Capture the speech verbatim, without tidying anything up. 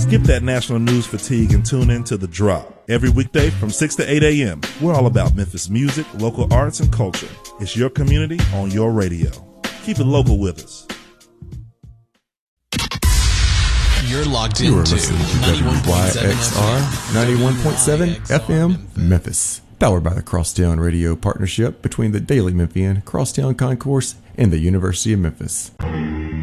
Skip that national news fatigue and tune in to The Drop. Every weekday from six to eight a.m., we're all about Memphis music, local arts, and culture. It's your community on your radio. Keep it local with us. You're locked You are into listening to W Y X R ninety-one point seven F M Memphis. Powered by the Crosstown Radio Partnership between the Daily Memphian, Crosstown Concourse, and the University of Memphis.